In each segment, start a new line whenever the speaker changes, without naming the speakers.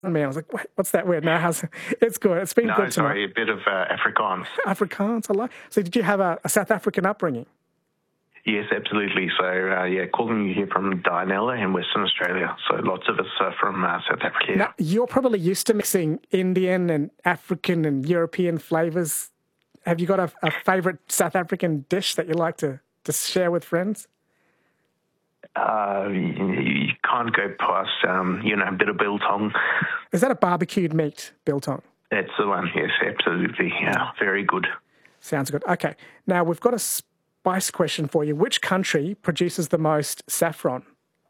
me. I was like, wait, what's that word? No, it's good. It's been good tonight.
Sorry, a bit of Afrikaans.
Afrikaans, I like. So did you have a South African upbringing?
Yes, absolutely. So, calling you here from Dianella in Western Australia. So lots of us are from South Africa.
Now, you're probably used to mixing Indian and African and European flavours. Have you got a favourite South African dish that you like to share with friends?
You can't go past, a bit of biltong.
Is that a barbecued meat, biltong?
That's the one, yes, absolutely. Yeah, very good.
Sounds good. Okay. Now, we've got a spice question for you. Which country produces the most saffron?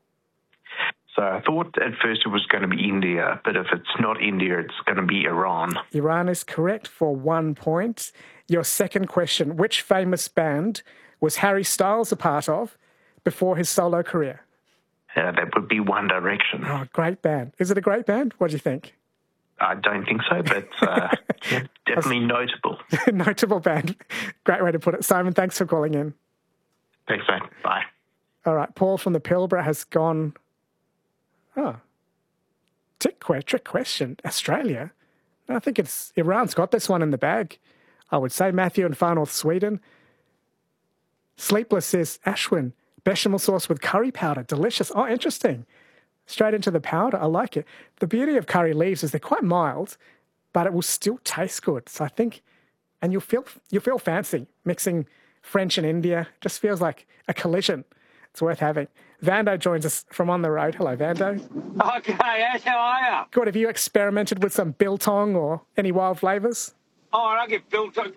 So I thought at first it was going to be India, but if it's not India, it's going to be Iran.
Iran is correct for 1 point. Your second question, which famous band was Harry Styles a part of before his solo career?
That would be One Direction.
Oh, great band. Is it a great band? What do you think?
I don't think so, but definitely notable.
Notable band. Great way to put it. Simon, thanks for calling in.
Thanks, mate. Bye.
All right, Paul from the Pilbara has gone... Oh. Trick question. Australia? I think it's... Iran's got this one in the bag. I would say Matthew in far north Sweden. Sleepless says, Ashwin, bechamel sauce with curry powder. Delicious. Oh, interesting. Straight into the powder. I like it. The beauty of curry leaves is they're quite mild, but it will still taste good. So I think... And you'll feel fancy mixing French and India. Just feels like a collision. It's worth having. Vando joins us from on the road. Hello, Vando.
Okay, Ash, how are you?
Good. Have you experimented with some biltong or any wild flavours?
Oh, I don't get biltong.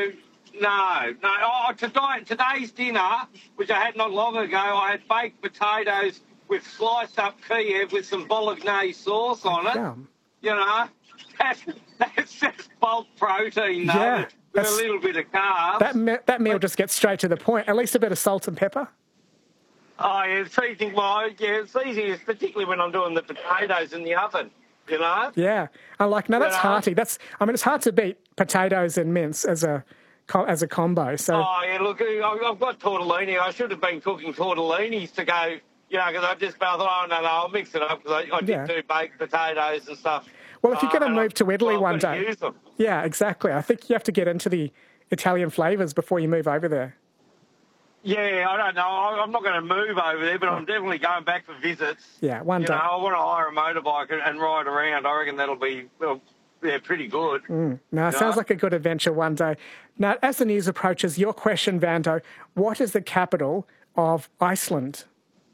No. Oh, today's dinner, which I had not long ago, I had baked potatoes with sliced up Kiev with some bolognese sauce on it.
Yum.
You know, that's just bulk protein, though.
Yeah,
with a little bit of carbs.
That meal just gets straight to the point. At least a bit of salt and pepper.
Oh, yeah, it's easy. Well, yeah, it's easy, particularly when I'm doing the potatoes in the oven, you know?
Yeah. I like, no, that's hearty. It's hard to beat potatoes and mince as a combo. So.
Oh, yeah, look, I've got tortellini. I should have been cooking tortellinis to go, because I thought, no, I'll mix it up because I did do baked potatoes and stuff.
Well, if you're going to move to Italy one day.
Use them.
Yeah, exactly. I think you have to get into the Italian flavours before you move over there.
Yeah, I don't know. I'm not going to move over there, but I'm definitely going back for visits.
Yeah, one day.
I want to hire a motorbike and ride around. I reckon that'll be, pretty good.
No, it sounds like a good adventure one day. Now, as the news approaches, your question, Vando, what is the capital of Iceland?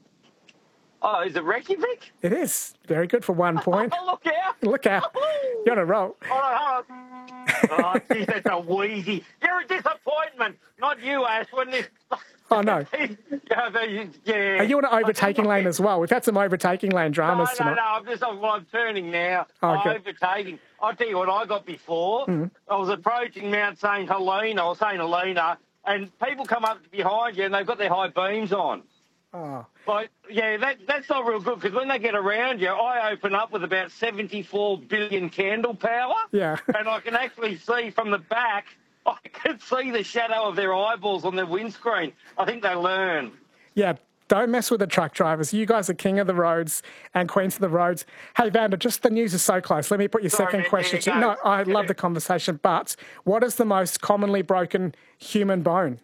Oh, is it Reykjavik?
It is. Very good for 1 point.
Oh, look out.
Look out. You're on a roll.
Hold on. Oh, geez, that's a wheezy. You're a disappointment. Not you, Ashwin.
Oh, no.
Yeah.
Are you in an overtaking lane as well? We've had some overtaking lane dramas tonight.
No. I'm turning now.
Okay.
Overtaking. I'll tell you what I got before. I was approaching Mount St. Helena, and people come up behind you and they've got their high beams on.
Oh.
But, yeah, that's not real good because when they get around you, I open up with about 74 billion candle power.
Yeah.
And I can actually see from the back, I can see the shadow of their eyeballs on their windscreen. I think they learn.
Yeah, don't mess with the truck drivers. You guys are king of the roads and queens of the roads. Hey, Vanda, just the news is so close. Let me put your second question to you. No, I love the conversation, but what is the most commonly broken human bone?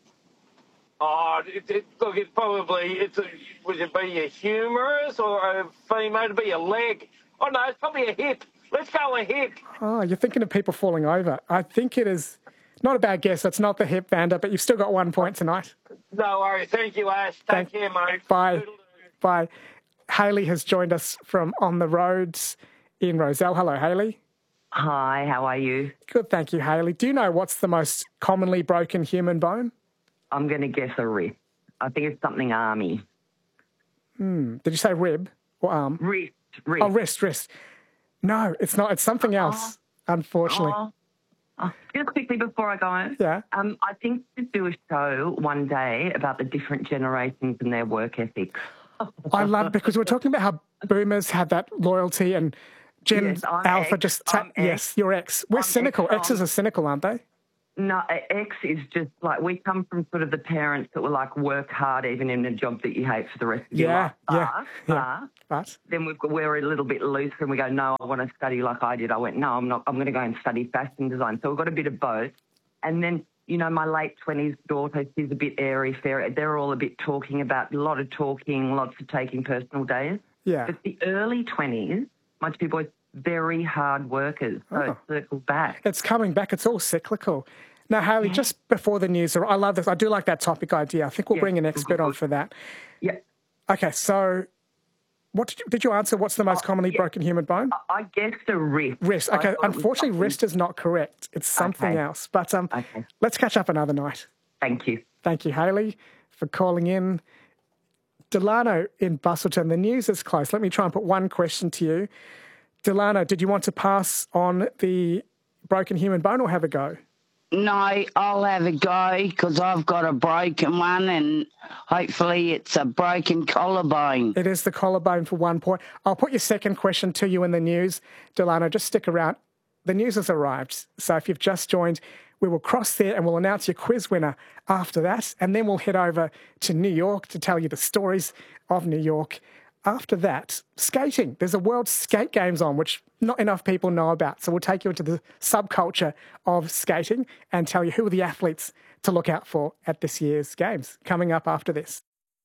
Oh, look, would it be a humerus or a femur? It'd be a leg. Oh, no, it's probably a hip. Let's go a hip.
Oh, you're thinking of people falling over. I think it is not a bad guess. It's not the hip, Vanda, but you've still got 1 point tonight.
No worries. Thank you, Ash. Take care, mate.
Bye. Bye. Hayley has joined us from On the Roads in Rozelle. Hello, Hayley.
Hi, how are you?
Good, thank you, Hayley. Do you know what's the most commonly broken human bone?
I'm going to guess a wrist. I think it's something army.
Did you say rib or arm?
Wrist.
Oh, wrist. No, it's not. It's something else, unfortunately.
Just quickly before I go on.
Yeah.
I think to do a show one day about the different generations and their work ethics.
I love it because we're talking about how boomers had that loyalty and Gen Alpha
X.
yes, you're X. We're cynical. X's are cynical, aren't they?
No, X is just like, we come from sort of the parents that were like, work hard even in a job that you hate for the rest of your life. But then we're a little bit looser and we go, no, I want to study like I did. I went, no, I'm not. I'm going to go and study fashion design. So we've got a bit of both. And then, you know, my late 20s daughter, she's a bit airy-fairy. They're all a bit talking about, a lot of talking, lots of taking personal days.
Yeah.
But the early 20s, my two boys, very hard workers. So it circles back.
It's coming back. It's all cyclical. Now, Hayley, just before the news, I love this. I do like that topic idea. I think we'll bring an expert on for that.
Yeah.
Okay, so what did you answer? What's the most commonly broken human bone?
I guess the wrist.
Wrist. Okay, unfortunately, wrist is not correct. It's something else. But let's catch up another night.
Thank you.
Thank you, Hayley, for calling in. Delano in Busselton, the news is close. Let me try and put one question to you. Delano, did you want to pass on the broken human bone or have a go?
No, I'll have a go because I've got a broken one and hopefully it's a broken collarbone.
It is the collarbone for 1 point. I'll put your second question to you in the news. Delano, just stick around. The news has arrived. So if you've just joined, we will cross there and we'll announce your quiz winner after that. And then we'll head over to New York to tell you the stories of New York. After that, skating. There's a World Skate Games on, which not enough people know about. So we'll take you into the subculture of skating and tell you who are the athletes to look out for at this year's Games. Coming up after this.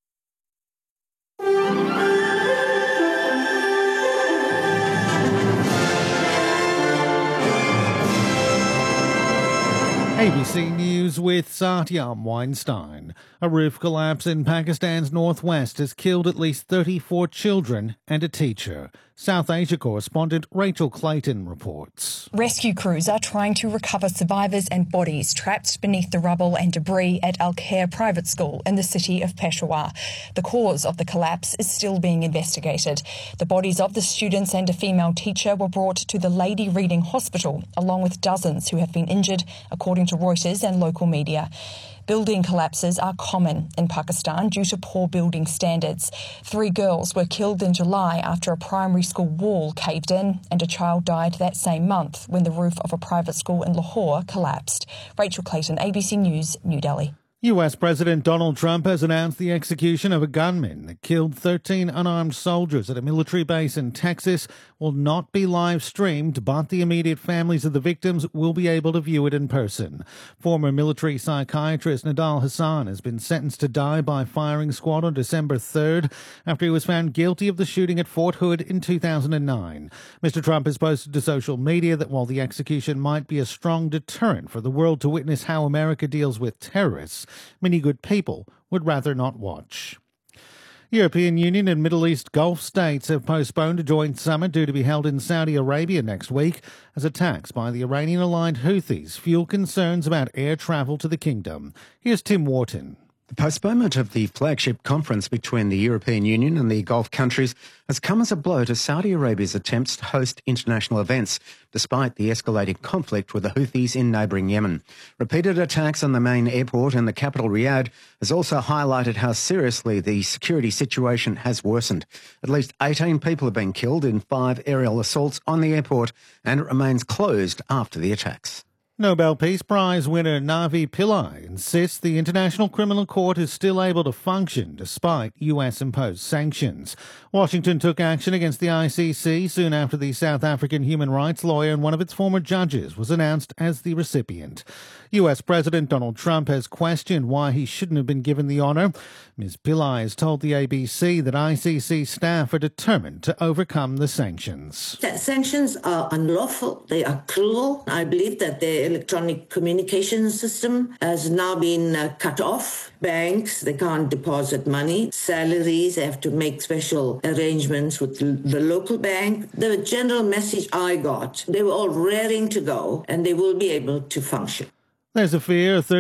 ABC News with Satyam Weinstein. A roof collapse in Pakistan's northwest has killed at least 34 children and a teacher. South Asia correspondent Rachel Clayton reports.
Rescue crews are trying to recover survivors and bodies trapped beneath the rubble and debris at Al Khair Private School in the city of Peshawar. The cause of the collapse is still being investigated. The bodies of the students and a female teacher were brought to the Lady Reading Hospital, along with dozens who have been injured, according to Reuters and local media. Building collapses are common in Pakistan due to poor building standards. 3 girls were killed in July after a primary school wall caved in, and a child died that same month when the roof of a private school in Lahore collapsed. Rachel Clayton, ABC News, New Delhi.
US President Donald Trump has announced the execution of a gunman that killed 13 unarmed soldiers at a military base in Texas will not be live streamed, but the immediate families of the victims will be able to view it in person. Former military psychiatrist Nidal Hasan has been sentenced to die by firing squad on December 3rd after he was found guilty of the shooting at Fort Hood in 2009. Mr. Trump has posted to social media that while the execution might be a strong deterrent for the world to witness how America deals with terrorists, many good people would rather not watch. European Union and Middle East Gulf states have postponed a joint summit due to be held in Saudi Arabia next week as attacks by the Iranian-aligned Houthis fuel concerns about air travel to the kingdom. Here's Tim Wharton.
The postponement of the flagship conference between the European Union and the Gulf countries has come as a blow to Saudi Arabia's attempts to host international events, despite the escalating conflict with the Houthis in neighbouring Yemen. Repeated attacks on the main airport and the capital Riyadh has also highlighted how seriously the security situation has worsened. At least 18 people have been killed in 5 aerial assaults on the airport, and it remains closed after the attacks.
Nobel Peace Prize winner Navi Pillai insists the International Criminal Court is still able to function despite US-imposed sanctions. Washington took action against the ICC soon after the South African human rights lawyer and one of its former judges was announced as the recipient. US President Donald Trump has questioned why he shouldn't have been given the honour. Ms. Pillai has told the ABC that ICC staff are determined to overcome the sanctions.
Sanctions are unlawful. They are cruel. I believe that the electronic communication system has now been cut off. Banks, they can't deposit money. Salaries, they have to make special arrangements with the local bank. The general message I got, they were all raring to go and they will be able to function.
There's a fear a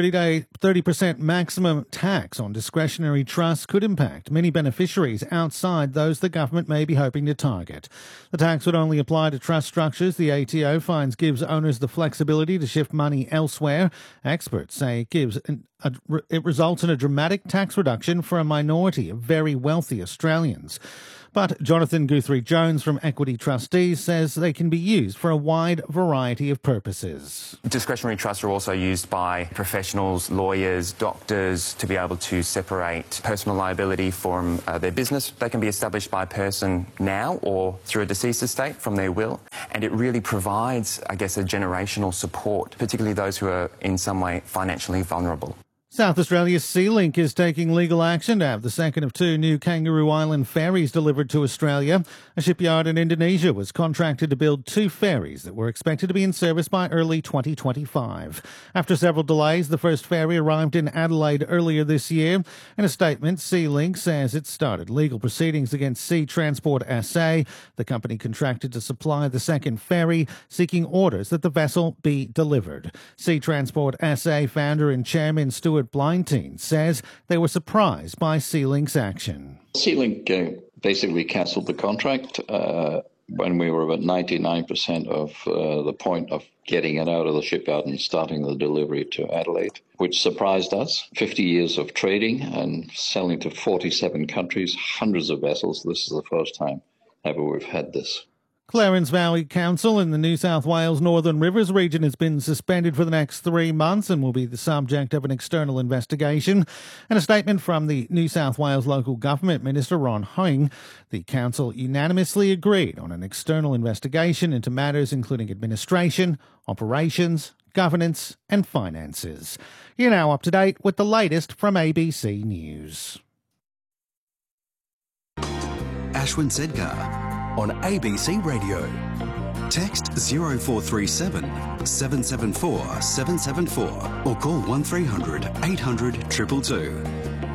30% maximum tax on discretionary trusts could impact many beneficiaries outside those the government may be hoping to target. The tax would only apply to trust structures. The ATO finds gives owners the flexibility to shift money elsewhere. Experts say it results in a dramatic tax reduction for a minority of very wealthy Australians. But Jonathan Guthrie-Jones from Equity Trustees says they can be used for a wide variety of purposes.
Discretionary trusts are also used by professionals, lawyers, doctors to be able to separate personal liability from their business. They can be established by a person now or through a deceased estate from their will. And it really provides, I guess, a generational support, particularly those who are in some way financially vulnerable.
South Australia's SeaLink is taking legal action to have the second of 2 new Kangaroo Island ferries delivered to Australia. A shipyard in Indonesia was contracted to build 2 ferries that were expected to be in service by early 2025. After several delays, the first ferry arrived in Adelaide earlier this year. In a statement, SeaLink says it started legal proceedings against Sea Transport SA, the company contracted to supply the second ferry, seeking orders that the vessel be delivered. Sea Transport SA founder and chairman Stuart Blindteen says they were surprised by SeaLink's action.
SeaLink basically cancelled the contract when we were about 99% of the point of getting it out of the shipyard and starting the delivery to Adelaide, which surprised us. 50 years of trading and selling to 47 countries, hundreds of vessels. This is the first time ever we've had this.
Clarence Valley Council in the New South Wales Northern Rivers region has been suspended for the next 3 months and will be the subject of an external investigation. In a statement from the New South Wales Local Government Minister Ron Hoing, the council unanimously agreed on an external investigation into matters including administration, operations, governance and finances. You're now up to date with the latest from ABC News.
Ashwin Sedgar on ABC Radio. Text 0437 774 774 or call 1300 800 222.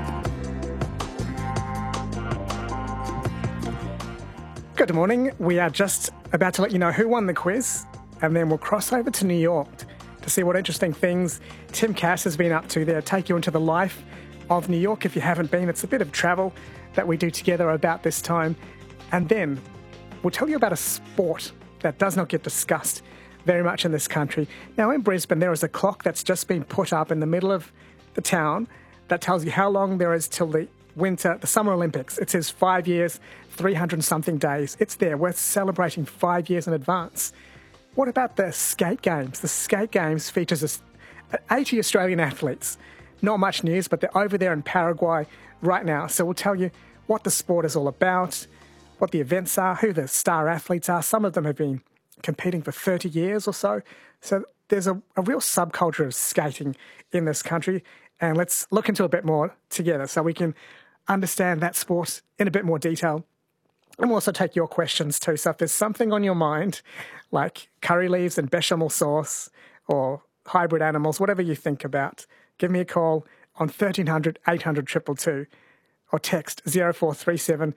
Good morning. We are just about to let you know who won the quiz, and then we'll cross over to New York to see what interesting things Tim Cass has been up to there, take you into the life of New York if you haven't been. It's a bit of travel that we do together about this time. And then we'll tell you about a sport that does not get discussed very much in this country. Now, in Brisbane, there is a clock that's just been put up in the middle of the town that tells you how long there is till the Summer Olympics. It says 5 years, 300-something days. It's there. We're celebrating 5 years in advance. What about the skate games? The skate games features 80 Australian athletes. Not much news, but they're over there in Paraguay right now. So we'll tell you what the sport is all about, what the events are, who the star athletes are. Some of them have been competing for 30 years or so. So there's a real subculture of skating in this country. And let's look into a bit more together so we can understand that sport in a bit more detail. And we'll also take your questions too. So if there's something on your mind, like curry leaves and bechamel sauce or hybrid animals, whatever you think about, give me a call on 1300 800 222. Or text 0437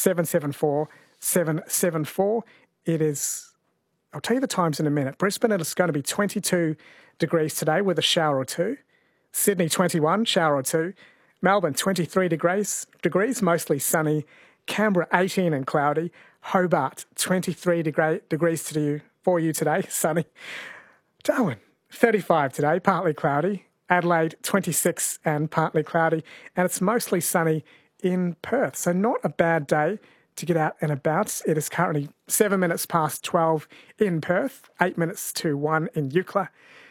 774 774. It is, I'll tell you the times in a minute. Brisbane, it's going to be 22 degrees today with a shower or two. Sydney, 21, shower or two. Melbourne, 23 degrees, mostly sunny. Canberra, 18 and cloudy. Hobart, 23 degrees for you today, sunny. Darwin, 35 today, partly cloudy. Adelaide, 26 and partly cloudy. And it's mostly sunny in Perth. So not a bad day to get out and about. It is currently 7 minutes past 12 in Perth, 8 minutes to 1 in Eucla,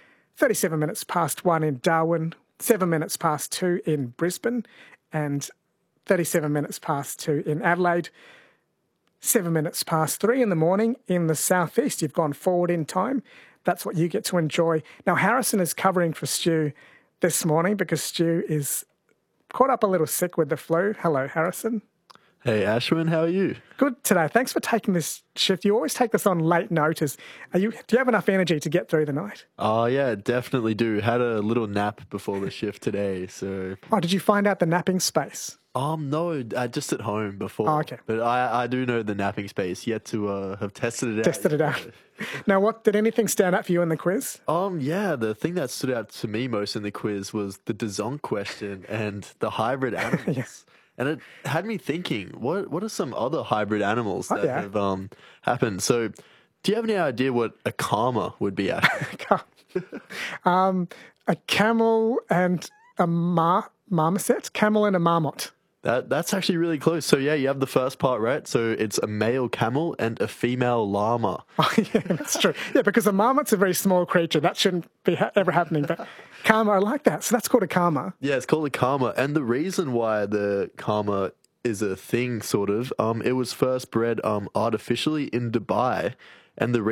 37 minutes past 1 in Darwin, 7 minutes past 2 in Brisbane, and 37 minutes past 2 in Adelaide, 7 minutes past 3 in the morning in the southeast. You've gone forward in time. That's what you get to enjoy. Now, Harrison is covering for Stu this morning because Stu is caught up a little sick with the flu. Hello, Harrison.
Hey, Ashwin, how are you?
Good today. Thanks for taking this shift. You always take this on late notice. Do you have enough energy to get through the night?
Oh, yeah, definitely do. Had a little nap before the shift today, so...
Oh, did you find out the napping space?
No, just at home before.
Oh, okay.
But I do know the napping space, yet to have tested it
out. Now, did anything stand out for you in the quiz?
Yeah, the thing that stood out to me most in the quiz was the Dzong question and the hybrid animals. Yes. And it had me thinking, what are some other hybrid animals that have happened? So, do you have any idea what a karma would be? A
camel and a marmoset? Camel and a marmot.
That's actually really close. So yeah, you have the first part right. So it's a male camel and a female llama.
Oh yeah, that's true. Yeah, because a marmot's a very small creature. That shouldn't be ever happening. But kama, I like that. So that's called a kama.
Yeah, it's called a kama. And the reason why the kama is a thing, sort of, it was first bred artificially in Dubai, and the